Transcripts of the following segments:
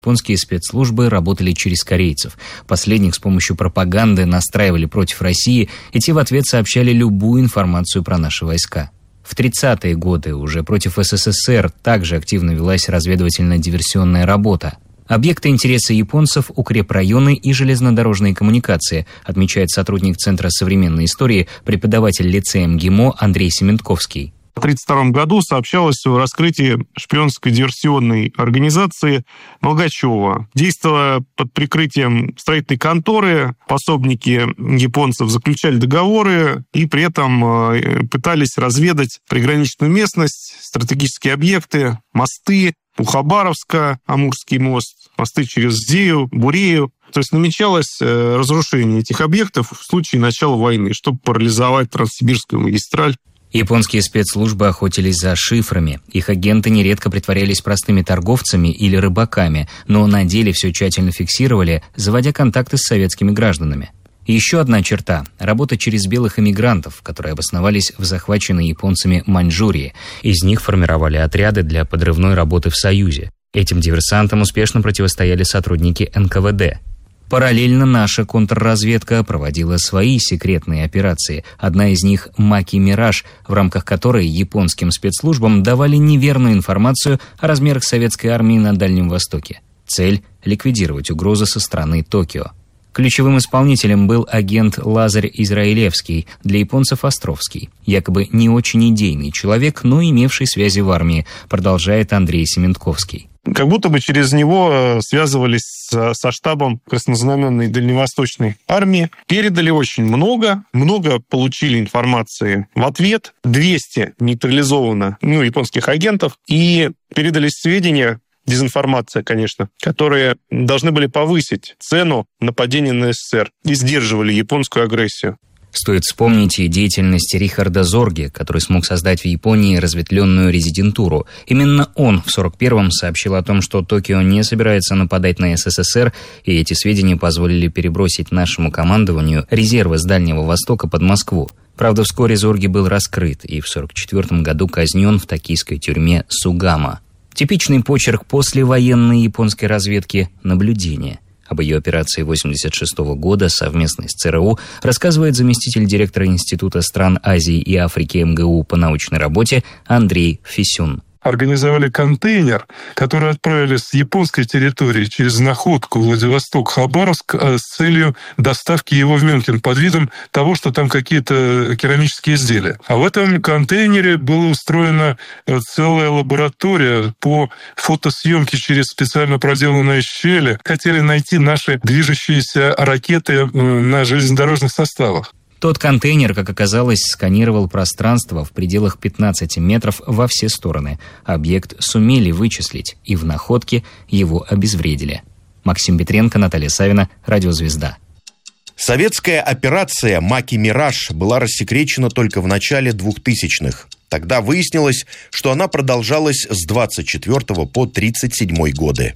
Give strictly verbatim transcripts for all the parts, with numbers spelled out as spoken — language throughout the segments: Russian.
Японские спецслужбы работали через корейцев. Последних с помощью пропаганды настраивали против России, и те в ответ сообщали любую информацию про наши войска. В тридцатые годы уже против СССР также активно велась разведывательно-диверсионная работа. Объекты интереса японцев – укрепрайоны и железнодорожные коммуникации, отмечает сотрудник Центра современной истории, преподаватель лицея МГИМО Андрей Сементковский. В тысяча девятьсот тридцать втором году сообщалось о раскрытии шпионской диверсионной организации Молгачева. Действуя под прикрытием строительной конторы, пособники японцев заключали договоры и при этом пытались разведать приграничную местность, стратегические объекты, мосты. У Хабаровска Амурский мост, мосты через Зею, Бурею. То есть намечалось разрушение этих объектов в случае начала войны, чтобы парализовать Транссибирскую магистраль. Японские спецслужбы охотились за шифрами. Их агенты нередко притворялись простыми торговцами или рыбаками, но на деле все тщательно фиксировали, заводя контакты с советскими гражданами. Еще одна черта – работа через белых эмигрантов, которые обосновались в захваченной японцами Маньчжурии. Из них формировали отряды для подрывной работы в Союзе. Этим диверсантам успешно противостояли сотрудники эн ка вэ дэ. Параллельно наша контрразведка проводила свои секретные операции. Одна из них – «Маки Мираж», в рамках которой японским спецслужбам давали неверную информацию о размерах советской армии на Дальнем Востоке. Цель – ликвидировать угрозы со стороны Токио. Ключевым исполнителем был агент Лазарь Израилевский, для японцев Островский. Якобы не очень идейный человек, но имевший связи в армии, продолжает Андрей Сементковский. Как будто бы через него связывались со штабом Краснознаменной Дальневосточной армии. Передали очень много, много получили информации в ответ. двести нейтрализовано ну, японских агентов и передались сведения, дезинформация, конечно, которые должны были повысить цену нападения на СССР и сдерживали японскую агрессию. Стоит вспомнить и деятельность Рихарда Зорге, который смог создать в Японии разветвленную резидентуру. Именно он в сорок первом сообщил о том, что Токио не собирается нападать на СССР, и эти сведения позволили перебросить нашему командованию резервы с Дальнего Востока под Москву. Правда, вскоре Зорге был раскрыт и в сорок четвертом году казнен в токийской тюрьме Сугама. Типичный почерк послевоенной японской разведки – наблюдение. Об ее операции восемьдесят шестого года совместной с ЦРУ рассказывает заместитель директора Института стран Азии и Африки эм гэ у по научной работе Андрей Фисюн. Организовали контейнер, который отправили с японской территории через находку Владивосток-Хабаровск с целью доставки его в Мюнхен под видом того, что там какие-то керамические изделия. А в этом контейнере была устроена целая лаборатория по фотосъемке через специально проделанные щели. Хотели найти наши движущиеся ракеты на железнодорожных составах. Тот контейнер, как оказалось, сканировал пространство в пределах пятнадцати метров во все стороны. Объект сумели вычислить, и в находке его обезвредили. Максим Петренко, Наталья Савина, Радиозвезда. Советская операция «Маки Мираж» была рассекречена только в начале двухтысячных. Тогда выяснилось, что она продолжалась с двадцать четвёртого по тридцать седьмой годы.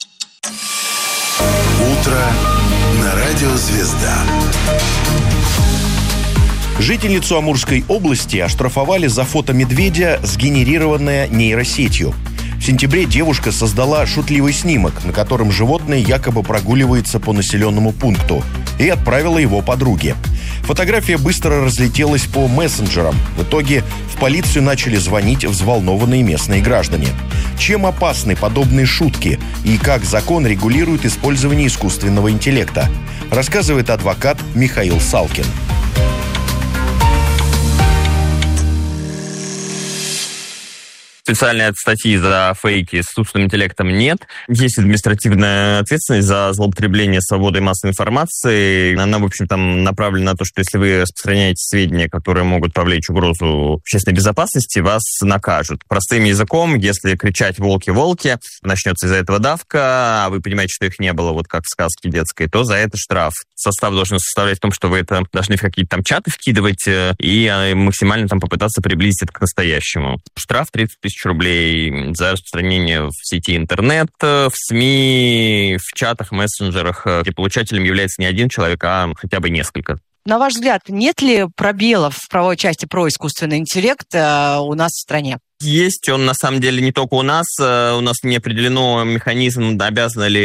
Утро на Радиозвезда. Жительницу Амурской области оштрафовали за фото медведя, сгенерированное нейросетью. В сентябре девушка создала шутливый снимок, на котором животное якобы прогуливается по населенному пункту, и отправила его подруге. Фотография быстро разлетелась по мессенджерам. В итоге в полицию начали звонить взволнованные местные граждане. Чем опасны подобные шутки и как закон регулирует использование искусственного интеллекта, рассказывает адвокат Михаил Салкин. Специальной статьи за фейки с искусственным интеллектом нет. Есть административная ответственность за злоупотребление свободой массовой информации. Она, в общем, там направлена на то, что если вы распространяете сведения, которые могут повлечь угрозу общественной безопасности, вас накажут. Простым языком, если кричать «волки, волки», начнется из-за этого давка, а вы понимаете, что их не было, вот как в сказке детской, то за это штраф. Состав должен составлять в том, что вы это должны в какие-то там чаты вкидывать и максимально там попытаться приблизить это к настоящему. Штраф тридцать тысяч рублей за распространение в сети интернет, в СМИ, в чатах, мессенджерах, где получателем является не один человек, а хотя бы несколько. На ваш взгляд, нет ли пробелов в правовой части про искусственный интеллект у нас в стране? Есть он, на самом деле, не только у нас. У нас не определено механизм, обязаны ли